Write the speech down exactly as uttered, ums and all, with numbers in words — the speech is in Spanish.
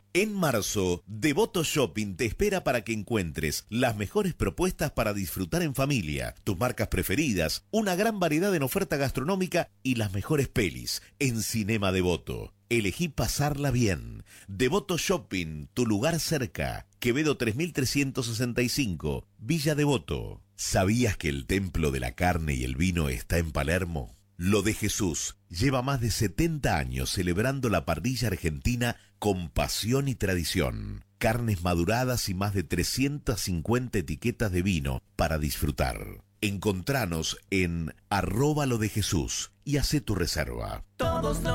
En marzo, Devoto Shopping te espera para que encuentres las mejores propuestas para disfrutar en familia, tus marcas preferidas, una gran variedad en oferta gastronómica y las mejores pelis en Cinema Devoto. Elegí pasarla bien. Devoto Shopping, tu lugar cerca. Quevedo tres mil trescientos sesenta y cinco, Villa Devoto. ¿Sabías que el Templo de la Carne y el Vino está en Palermo? Lo de Jesús lleva más de setenta años celebrando la parrilla argentina con pasión y tradición. Carnes maduradas y más de trescientas cincuenta etiquetas de vino para disfrutar. Encontranos en arroba lo de Jesús y hacé tu reserva. Todos los